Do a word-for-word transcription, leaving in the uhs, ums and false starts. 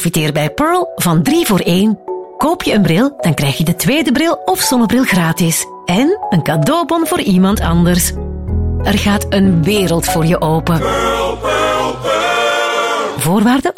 Profiteer bij Pearl van drie voor één. Koop je een bril, dan krijg je de tweede bril of zonnebril gratis. En een cadeaubon voor iemand anders. Er gaat een wereld voor je open. Voorwaarden